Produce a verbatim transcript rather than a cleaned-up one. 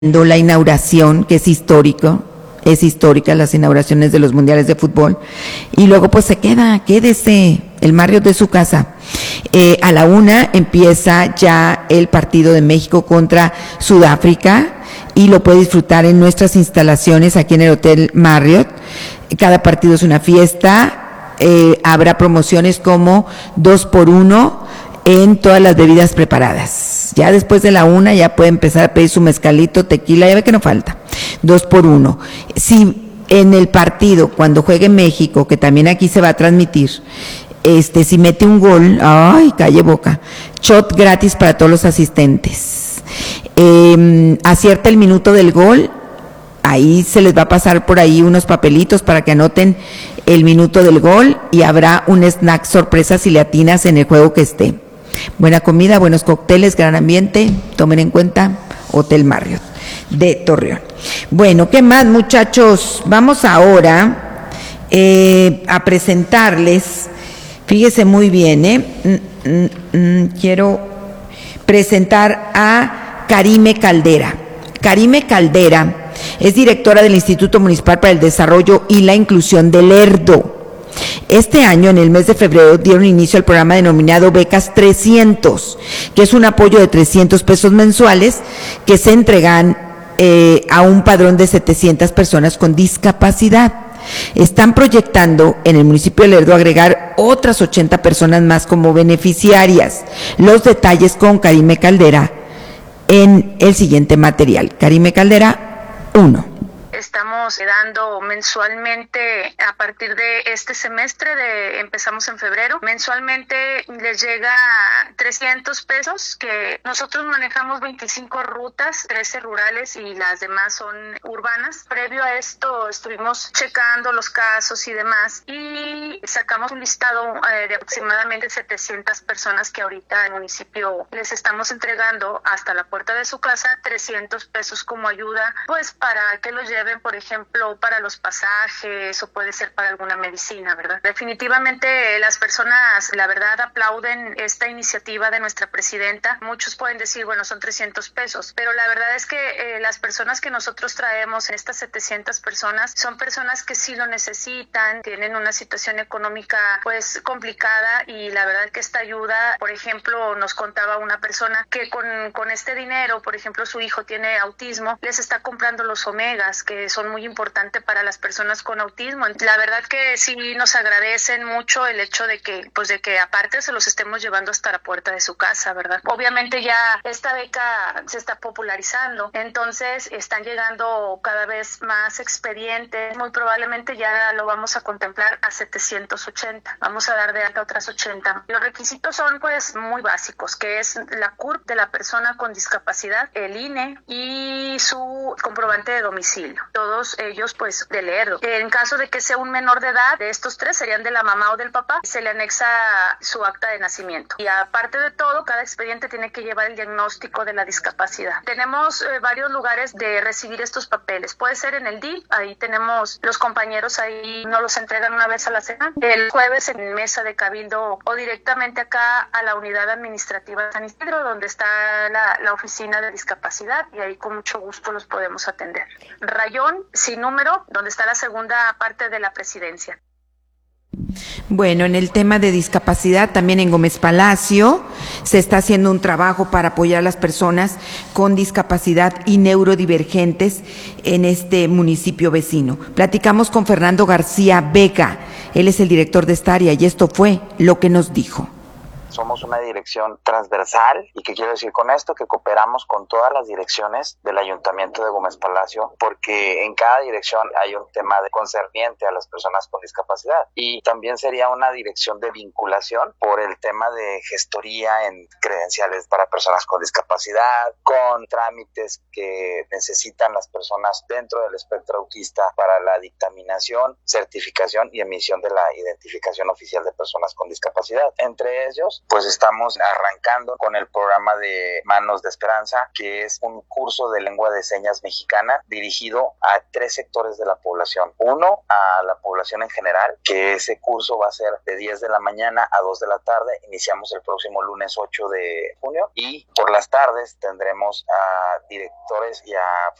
la inauguración, que es histórico, es histórica las inauguraciones de los mundiales de fútbol, y luego pues se queda, quédese, el Marriott de su casa. Eh, a la una empieza ya el partido de México contra Sudáfrica, y lo puede disfrutar en nuestras instalaciones aquí en el Hotel Marriott. Cada partido es una fiesta, eh, habrá promociones como dos por uno en todas las bebidas preparadas. Ya después de la una ya puede empezar a pedir su mezcalito, tequila, ya ve que no falta, dos por uno. Si en el partido, cuando juegue México, que también aquí se va a transmitir, este, si mete un gol, ay, calle boca, shot gratis para todos los asistentes. Eh, acierta el minuto del gol, ahí se les va a pasar por ahí unos papelitos para que anoten el minuto del gol, y habrá un snack sorpresa si le atinas en el juego que esté. Buena comida, buenos cócteles, gran ambiente, tomen en cuenta Hotel Marriott de Torreón. Bueno, ¿qué más, muchachos? Vamos ahora eh, a presentarles, fíjese muy bien, ¿eh? Mm, mm, mm, quiero presentar a Karime Caldera. Karime Caldera es directora del Instituto Municipal para el Desarrollo y la Inclusión de Lerdo. Este año, en el mes de febrero, dieron inicio al programa denominado Becas trescientos, que es un apoyo de trescientos pesos mensuales que se entregan eh, a un padrón de setecientas personas con discapacidad. Están proyectando en el municipio de Lerdo agregar otras ochenta personas más como beneficiarias. Los detalles con Karime Caldera en el siguiente material. Karime Caldera, uno. Estamos dando mensualmente a partir de este semestre, de empezamos en febrero, mensualmente les llega trescientos pesos, que nosotros manejamos veinticinco rutas, trece rurales y las demás son urbanas. Previo a esto estuvimos checando los casos y demás, y sacamos un listado eh, de aproximadamente setecientas personas que ahorita el municipio les estamos entregando hasta la puerta de su casa trescientos pesos como ayuda, pues para que los lleven, por ejemplo, para los pasajes, o puede ser para alguna medicina, ¿verdad? Definitivamente las personas, la verdad, aplauden esta iniciativa de nuestra presidenta. Muchos pueden decir, bueno, son trescientos pesos, pero la verdad es que eh, las personas que nosotros traemos, estas setecientas personas, son personas que sí lo necesitan, tienen una situación económica pues complicada, y la verdad que esta ayuda, por ejemplo, nos contaba una persona que con, con este dinero, por ejemplo, su hijo tiene autismo, les está comprando los omegas, que son muy importantes para las personas con autismo. La verdad que sí nos agradecen mucho el hecho de que, pues de que aparte se los estemos llevando hasta la puerta de su casa, ¿verdad? Obviamente ya esta beca se está popularizando, entonces están llegando cada vez más expedientes, muy probablemente ya lo vamos a contemplar a setecientos ochenta, vamos a dar de alta otras ochenta. Los requisitos son pues muy básicos, que es la C U R P de la persona con discapacidad, el I N E y su comprobante de domicilio. Todos ellos pues de Lerdo. En caso de que sea un menor de edad, de estos tres serían de la mamá o del papá, se le anexa su acta de nacimiento. Y aparte de todo, cada expediente tiene que llevar el diagnóstico de la discapacidad. Tenemos eh, varios lugares de recibir estos papeles. Puede ser en el D I F, ahí tenemos los compañeros, ahí nos los entregan una vez a la semana. El jueves en mesa de cabildo, o directamente acá a la unidad administrativa de San Isidro, donde está la, la oficina de discapacidad, y ahí con mucho gusto los podemos atender. Rayón sin número, donde está la segunda parte de la presidencia. Bueno, en el tema de discapacidad, también en Gómez Palacio se está haciendo un trabajo para apoyar a las personas con discapacidad y neurodivergentes en este municipio vecino. Platicamos con Fernando García Vega, él es el director de esta área, y esto fue lo que nos dijo. Somos una dirección transversal. ¿Y qué quiero decir con esto? Que cooperamos con todas las direcciones del Ayuntamiento de Gómez Palacio, porque en cada dirección hay un tema de concerniente a las personas con discapacidad, y también sería una dirección de vinculación por el tema de gestoría en credenciales para personas con discapacidad, con trámites que necesitan las personas dentro del espectro autista para la dictaminación, certificación y emisión de la identificación oficial de personas con discapacidad. Entre ellos nosotros pues estamos arrancando con el programa de Manos de Esperanza, que es un curso de lengua de señas mexicana dirigido a tres sectores de la población. Uno, a la población en general, que ese curso va a ser de diez de la mañana a dos de la tarde. Iniciamos el próximo lunes ocho de junio y por las tardes tendremos a directores y a